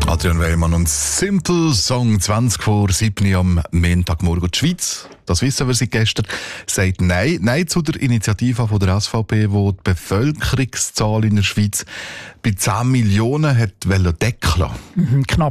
Adrian Weymann und Simple Song 20 vor 7 am Montagmorgen. Die Schweiz, das wissen wir seit gestern, sagt Nein zu der Initiative von der SVP, die die Bevölkerungszahl in der Schweiz bei 10 Millionen hat deckeln wollen. Knapp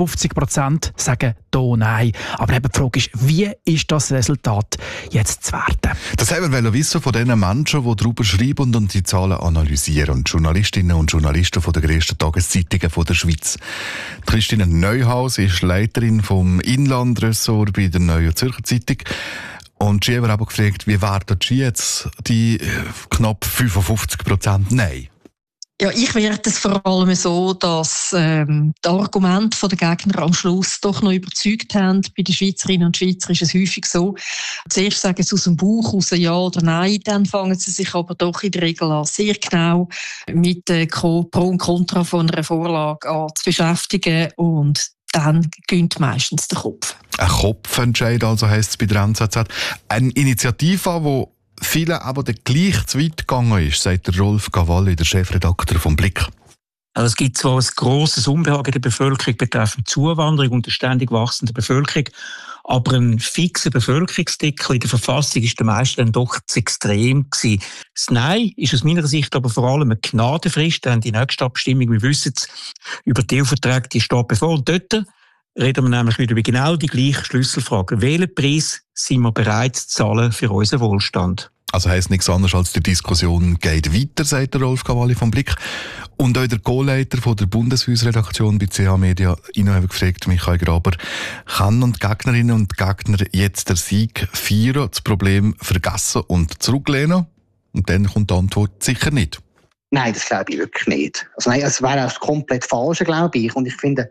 55% sagen hier Nein. Aber eben die Frage ist, wie ist das Resultat jetzt zu werten? Das haben wir wissen von den Menschen, die darüber schreiben und die Zahlen analysieren. Die Journalistinnen und Journalisten von der grössten Tageszeitungen von der Schweiz. Christine Neuhaus ist Leiterin vom Inlandressort bei der Neuen Zürcher Zeitung. Und sie haben aber gefragt, wie werten Sie jetzt die knapp 55% Nein? Ja, ich werte es vor allem so, dass die Argumente der Gegner am Schluss doch noch überzeugt haben. Bei den Schweizerinnen und Schweizern ist es häufig so, zuerst sagen sie aus dem Bauch raus Ja oder Nein, dann fangen sie sich aber doch in der Regel an, sehr genau mit Pro und Contra von einer Vorlage an zu beschäftigen und dann gönnt meistens der Kopf. Ein Kopfentscheid, also heisst es bei der NZZ. Eine Initiative, die vielen aber gleich zu weit gegangen ist, sagt der Rolf Cavalli, der Chefredakteur vom Blick. Also es gibt zwar ein grosses Unbehagen in der Bevölkerung betreffend Zuwanderung und der ständig wachsenden Bevölkerung, aber ein fixer Bevölkerungsdeckel in der Verfassung ist den meisten dann doch zu extrem gewesen. Das Nein ist aus meiner Sicht aber vor allem eine Gnadenfrist, denn die nächste Abstimmung, wir wissen es, über die EU-Verträge, die steht bevor. Und dort reden wir nämlich wieder über genau die gleiche Schlüsselfrage. Welchen Preis sind wir bereit zu zahlen für unseren Wohlstand? Also heisst nichts anderes als die Diskussion geht weiter, sagt der Rolf Cavalli vom Blick. Und auch der Co-Leiter von der Bundeshausredaktion bei CH Media, Ihnen habe ich gefragt, Michael Graber, können die Gegnerinnen und Gegner jetzt den Sieg feiern, das Problem vergessen und zurücklehnen? Und dann kommt die Antwort sicher nicht. Nein, das glaube ich wirklich nicht. Also nein, es wäre auch komplett falsch, glaube ich. Und ich finde,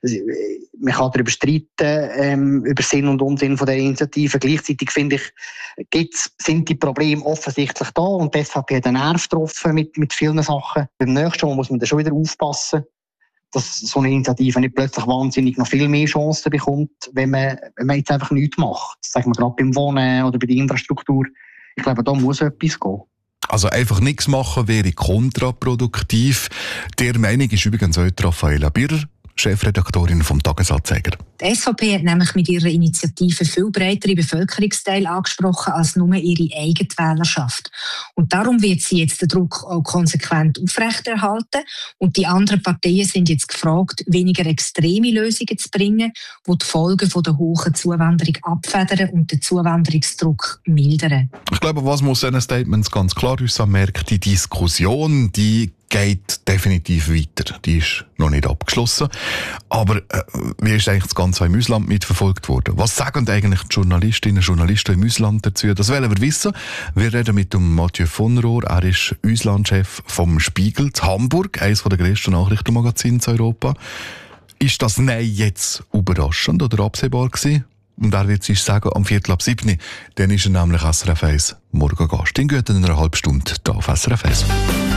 man kann darüber streiten, über Sinn und Unsinn von der Initiative. Gleichzeitig finde ich, sind die Probleme offensichtlich da und die SVP hat einen Nerv getroffen mit vielen Sachen. Beim nächsten Mal muss man dann schon wieder aufpassen, dass so eine Initiative nicht plötzlich wahnsinnig noch viel mehr Chancen bekommt, wenn man jetzt einfach nichts macht. Das sagen wir gerade beim Wohnen oder bei der Infrastruktur. Ich glaube, da muss etwas gehen. Also einfach nichts machen wäre kontraproduktiv. Der Meinung ist übrigens heute Raffaella Birrer, Chefredaktorin vom Tagesanzeiger. Die SVP hat nämlich mit ihrer Initiative viel breitere Bevölkerungsteile angesprochen als nur ihre eigene Wählerschaft. Und darum wird sie jetzt den Druck auch konsequent aufrechterhalten. Und die anderen Parteien sind jetzt gefragt, weniger extreme Lösungen zu bringen, die Folgen von der hohen Zuwanderung abfedern und den Zuwanderungsdruck mildern. Ich glaube, was muss in den Statements ganz klar uns anmerken, die Diskussion, die geht definitiv weiter. Die ist noch nicht abgeschlossen. Aber wie ist eigentlich das Ganze im Ausland mitverfolgt worden? Was sagen eigentlich die Journalistinnen und Journalisten im Ausland dazu? Das wollen wir wissen. Wir reden mit dem Mathieu von Rohr. Er ist Auslandschef vom Spiegel in Hamburg, eines der grössten Nachrichtenmagazine in Europa. Ist das Nein jetzt überraschend oder absehbar gewesen? Und er wird sich sagen, am 6:15, dann ist er nämlich SRF 1 Morgengast. In einer halben Stunde hier auf SRF 1.